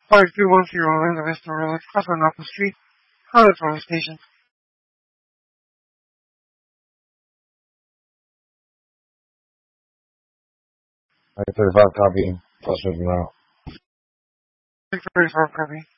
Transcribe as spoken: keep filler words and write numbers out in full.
five two one zero Linda Vista Road, cross on Apple Street, Hollywood Road Station. I thirty-five copy. Plus now. six thirty-four copy.